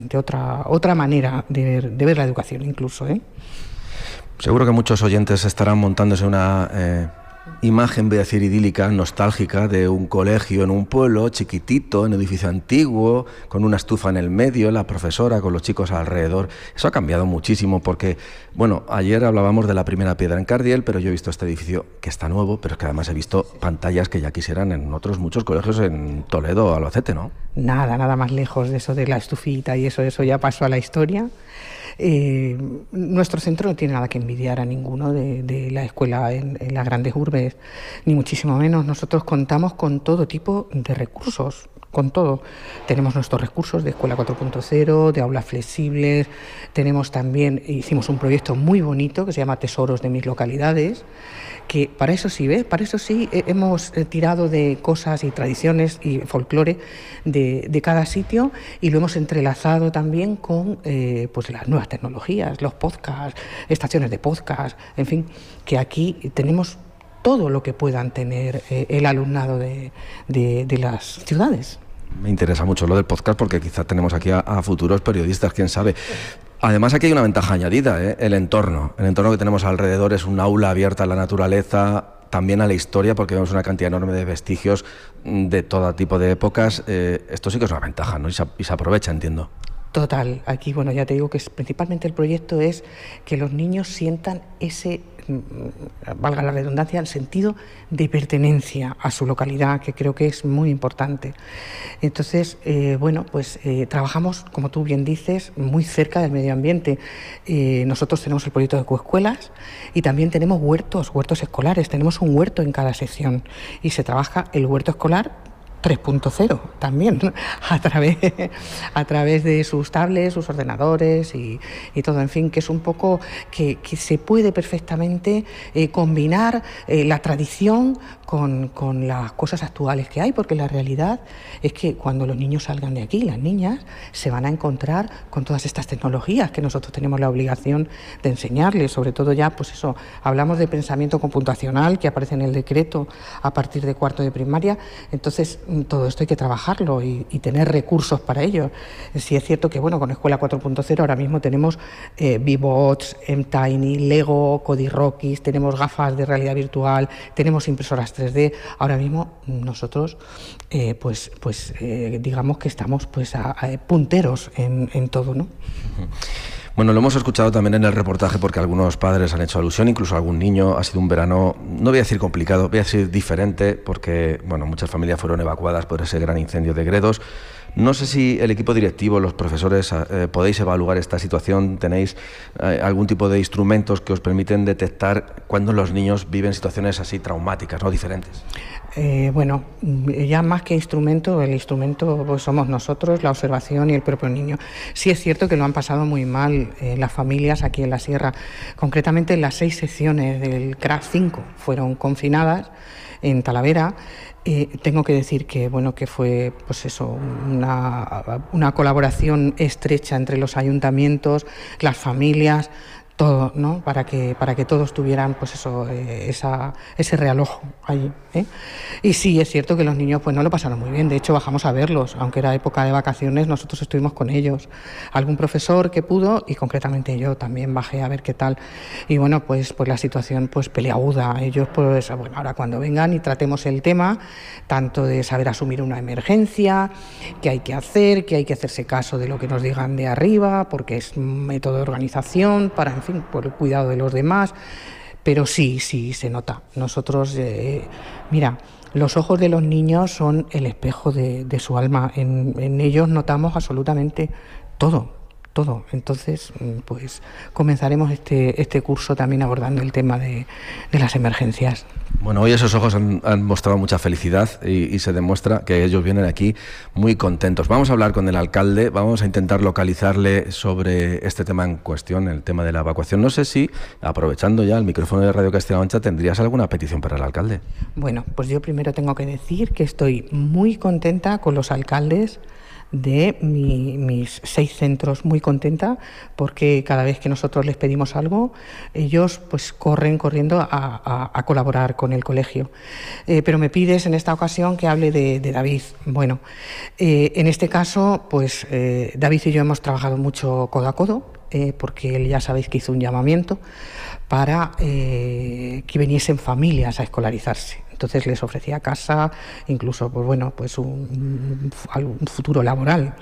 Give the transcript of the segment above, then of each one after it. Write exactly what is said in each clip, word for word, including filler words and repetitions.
de otra, otra manera de ver, de ver la educación incluso, ¿eh? Seguro que muchos oyentes estarán montándose una eh, imagen, voy a decir idílica, nostálgica, de un colegio en un pueblo chiquitito, en un edificio antiguo, con una estufa en el medio, la profesora con los chicos alrededor. Eso ha cambiado muchísimo porque, bueno, ayer hablábamos de la primera piedra en Cardiel, pero yo he visto este edificio que está nuevo, pero es que además he visto pantallas que ya quisieran en otros muchos colegios en Toledo o Albacete, ¿no? Nada, nada más lejos de eso de la estufita y eso, eso ya pasó a la historia. Eh, nuestro centro no tiene nada que envidiar a ninguno de, de la escuela en, en las grandes urbes, ni muchísimo menos. Nosotros contamos con todo tipo de recursos, con todo. Tenemos nuestros recursos de Escuela cuatro punto cero, de aulas flexibles, tenemos también, hicimos un proyecto muy bonito que se llama Tesoros de mis localidades, que para eso sí, ¿ves? Para eso sí eh, hemos eh, tirado de cosas y tradiciones y folclore de, de cada sitio y lo hemos entrelazado también con eh, pues las nuevas tecnologías, los podcasts, estaciones de podcast, en fin, que aquí tenemos todo lo que puedan tener eh, el alumnado de, de, de las ciudades. Me interesa mucho lo del podcast porque quizás tenemos aquí a, a futuros periodistas, quién sabe. Además aquí hay una ventaja añadida, ¿eh? El entorno. El entorno que tenemos alrededor es un aula abierta a la naturaleza, también a la historia, porque vemos una cantidad enorme de vestigios de todo tipo de épocas. Eh, esto sí que es una ventaja, ¿no? Y se, y se aprovecha, entiendo. Total. Aquí, bueno, ya te digo que es, principalmente el proyecto es que los niños sientan ese, valga la redundancia, el sentido de pertenencia a su localidad, que creo que es muy importante. Entonces, eh, bueno, pues eh, trabajamos, como tú bien dices, muy cerca del medio ambiente. Eh, nosotros tenemos el proyecto de ecoescuelas y también tenemos huertos, huertos escolares. Tenemos un huerto en cada sección y se trabaja el huerto escolar tres punto cero también, a través, a través de sus tablets, sus ordenadores y, y todo, en fin, que es un poco que, que se puede perfectamente eh, combinar eh, la tradición con, con las cosas actuales que hay, porque la realidad es que cuando los niños salgan de aquí, las niñas, se van a encontrar con todas estas tecnologías que nosotros tenemos la obligación de enseñarles, sobre todo ya, pues eso, hablamos de pensamiento computacional que aparece en el decreto a partir de cuarto de primaria, entonces todo esto hay que trabajarlo y, y tener recursos para ello. Sí es cierto que, bueno, con Escuela cuatro punto cero ahora mismo tenemos eh, V-Bots, M-Tiny, Lego, Codiroquis, tenemos gafas de realidad virtual, tenemos impresoras tres D. Ahora mismo nosotros, eh, pues, pues eh, digamos que estamos pues a, a punteros en, en todo, ¿no? Bueno, lo hemos escuchado también en el reportaje porque algunos padres han hecho alusión, incluso algún niño. Ha sido un verano, no voy a decir complicado, voy a decir diferente, porque bueno, muchas familias fueron evacuadas por ese gran incendio de Gredos. No sé si el equipo directivo, los profesores, eh, podéis evaluar esta situación. ¿Tenéis eh, algún tipo de instrumentos que os permiten detectar cuando los niños viven situaciones así traumáticas, no diferentes? Eh, bueno, ya más que instrumento, el instrumento pues somos nosotros, la observación y el propio niño. Sí es cierto que lo han pasado muy mal eh, las familias aquí en la sierra. Concretamente las seis secciones del C R A S cinco fueron confinadas en Talavera. Eh, tengo que decir que bueno que fue pues eso una, una colaboración estrecha entre los ayuntamientos, las familias, todo, ¿no? Para que para que todos tuvieran pues eso eh, esa ese realojo allí, ¿eh? Y sí es cierto que los niños pues no lo pasaron muy bien. De hecho bajamos a verlos, aunque era época de vacaciones, nosotros estuvimos con ellos. Algún profesor que pudo y concretamente yo también bajé a ver qué tal. Y bueno pues pues la situación pues peleaguda. Ellos pues bueno ahora cuando vengan y tratemos el tema tanto de saber asumir una emergencia, qué hay que hacer, que hay que hacerse caso de lo que nos digan de arriba, porque es un método de organización para en fin por el cuidado de los demás, pero sí, sí, se nota. Nosotros, eh, mira, los ojos de los niños son el espejo de, de su alma, en, en ellos notamos absolutamente todo, todo. Entonces, pues comenzaremos este, este curso también abordando el tema de, de las emergencias. Bueno, hoy esos ojos han, han mostrado mucha felicidad y, y se demuestra que ellos vienen aquí muy contentos. Vamos a hablar con el alcalde, vamos a intentar localizarle sobre este tema en cuestión, el tema de la evacuación. No sé si, aprovechando ya el micrófono de Radio Castilla-La Mancha, ¿tendrías alguna petición para el alcalde? Bueno, pues yo primero tengo que decir que estoy muy contenta con los alcaldes de mi, mis seis centros, muy contenta porque cada vez que nosotros les pedimos algo, ellos pues corren corriendo a, a, a colaborar con el colegio. Eh, pero me pides en esta ocasión que hable de, de David. Bueno, eh, en este caso, pues eh, David y yo hemos trabajado mucho codo a codo, eh, porque él ya sabéis que hizo un llamamiento para eh, que viniesen familias a escolarizarse. Entonces les ofrecía casa, incluso pues bueno, pues un, un futuro laboral.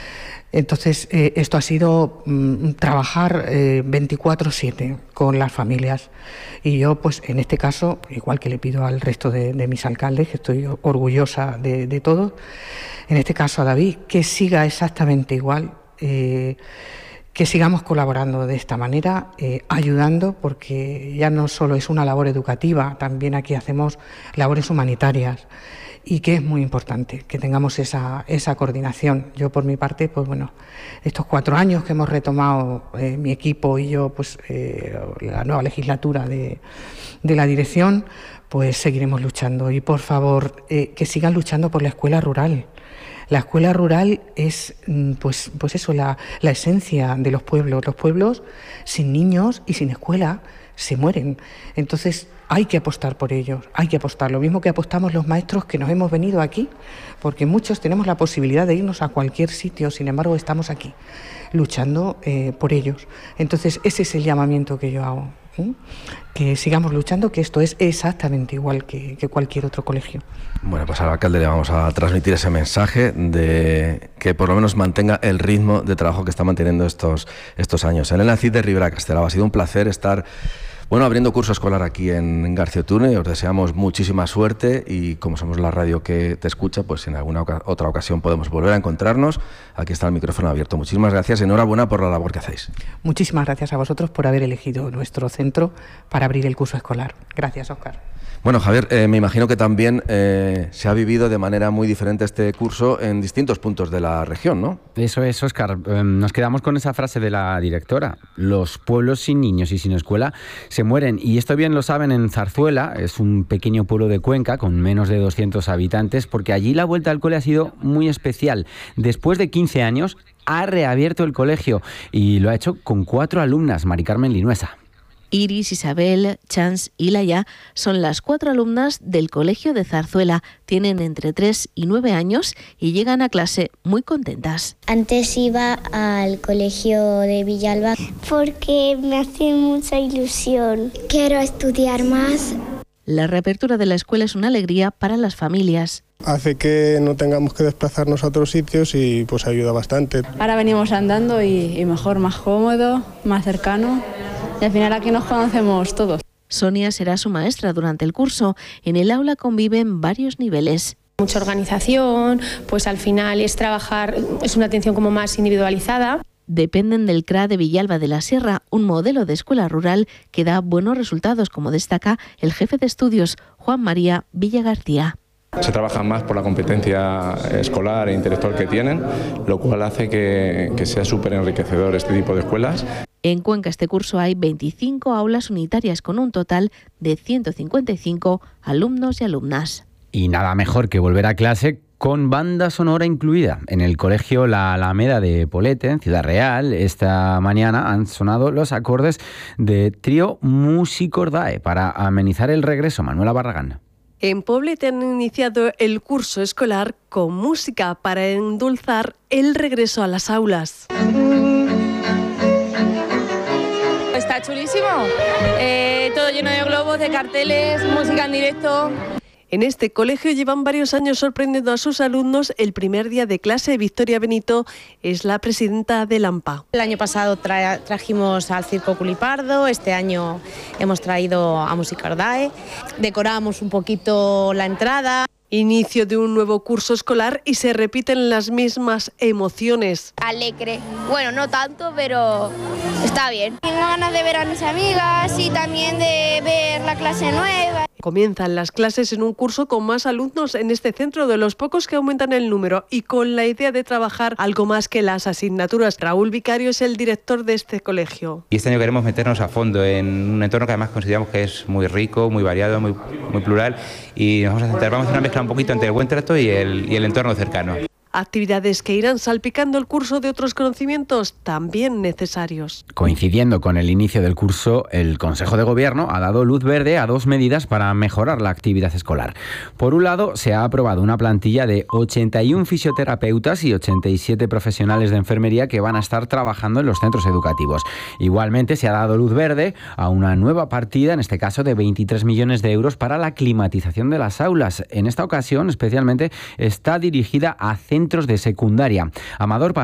Entonces eh, esto ha sido mm, trabajar eh, veinticuatro siete con las familias. Y yo pues en este caso, igual que le pido al resto de, de mis alcaldes, que estoy orgullosa de, de todos, en este caso a David, que siga exactamente igual, eh, que sigamos colaborando de esta manera, eh, ayudando, porque ya no solo es una labor educativa, también aquí hacemos labores humanitarias y que es muy importante que tengamos esa, esa coordinación. Yo por mi parte, pues bueno, estos cuatro años que hemos retomado eh, mi equipo y yo, pues eh, la nueva legislatura de, de la dirección, pues seguiremos luchando y por favor eh, que sigan luchando por la escuela rural. La escuela rural es, pues, pues eso, la, la esencia de los pueblos. Los pueblos sin niños y sin escuela se mueren. Entonces hay que apostar por ellos, hay que apostar. Lo mismo que apostamos los maestros que nos hemos venido aquí, porque muchos tenemos la posibilidad de irnos a cualquier sitio, sin embargo estamos aquí, luchando eh, por ellos. Entonces ese es el llamamiento que yo hago. ¿eh? Que sigamos luchando, que esto es exactamente igual que, que cualquier otro colegio. Bueno, pues al alcalde le vamos a transmitir ese mensaje de que por lo menos mantenga el ritmo de trabajo que está manteniendo estos, estos años. Elena Cid de Ribera Castelao, ha sido un placer estar bueno, abriendo curso escolar aquí en García-Otune. Os deseamos muchísima suerte y como somos la radio que te escucha, pues en alguna oca- otra ocasión podemos volver a encontrarnos. Aquí está el micrófono abierto. Muchísimas gracias y enhorabuena por la labor que hacéis. Muchísimas gracias a vosotros por haber elegido nuestro centro para abrir el curso escolar. Gracias, Óscar. Bueno, Javier, eh, me imagino que también eh, se ha vivido de manera muy diferente este curso en distintos puntos de la región, ¿no? Eso es, Óscar. Eh, nos quedamos con esa frase de la directora. Los pueblos sin niños y sin escuela se mueren. Y esto bien lo saben en Zarzuela, es un pequeño pueblo de Cuenca con menos de doscientos habitantes, porque allí la vuelta al cole ha sido muy especial. Después de quince años ha reabierto el colegio y lo ha hecho con cuatro alumnas, Mari Carmen Linuesa. Iris, Isabel, Chans y Laia son las cuatro alumnas del colegio de Zarzuela. Tienen entre tres y nueve años y llegan a clase muy contentas. Antes iba al colegio de Villalba porque me hace mucha ilusión. Quiero estudiar más. La reapertura de la escuela es una alegría para las familias. Hace que no tengamos que desplazarnos a otros sitios y pues ayuda bastante. Ahora venimos andando y, y mejor, más cómodo, más cercano. Y al final aquí nos conocemos todos. Sonia será su maestra durante el curso. En el aula conviven varios niveles. Mucha organización, pues al final es trabajar, es una atención como más individualizada. Dependen del C R A de Villalba de la Sierra, un modelo de escuela rural que da buenos resultados, como destaca el jefe de estudios, Juan María Villagarcía. Se trabaja más por la competencia escolar e intelectual que tienen, lo cual hace que, que sea súper enriquecedor este tipo de escuelas. En Cuenca este curso hay veinticinco aulas unitarias con un total de ciento cincuenta y cinco alumnos y alumnas. Y nada mejor que volver a clase con banda sonora incluida. En el colegio La Alameda de Polete, en Ciudad Real, esta mañana han sonado los acordes de Trío Musicordae para amenizar el regreso. Manuela Barragán. En Poblete han iniciado el curso escolar con música para endulzar el regreso a las aulas. Está chulísimo, eh, todo lleno de globos, de carteles, música en directo. En este colegio llevan varios años sorprendiendo a sus alumnos. El primer día de clase, Victoria Benito es la presidenta del A M P A. El año pasado tra- trajimos al Circo Culipardo, este año hemos traído a Musicordae, decoramos un poquito la entrada. Inicio de un nuevo curso escolar y se repiten las mismas emociones. Alegre. Bueno, no tanto, pero está bien. Tengo ganas de ver a mis amigas y también de ver la clase nueva. Comienzan las clases en un curso con más alumnos en este centro, de los pocos que aumentan el número y con la idea de trabajar algo más que las asignaturas. Raúl Vicario es el director de este colegio. Y este año queremos meternos a fondo en un entorno que además consideramos que es muy rico, muy variado, muy, muy plural, y nos vamos a centrar, vamos a hacer una mezcla un poquito entre el buen trato y el, y el entorno cercano. actividades que irán salpicando el curso de otros conocimientos también necesarios. Coincidiendo con el inicio del curso, el Consejo de Gobierno ha dado luz verde a dos medidas para mejorar la actividad escolar. Por un lado, se ha aprobado una plantilla de ochenta y un fisioterapeutas y ochenta y siete profesionales de enfermería que van a estar trabajando en los centros educativos. Igualmente, se ha dado luz verde a una nueva partida, en este caso de veintitrés millones de euros para la climatización de las aulas. En esta ocasión, especialmente, está dirigida a centros de secundaria. Amador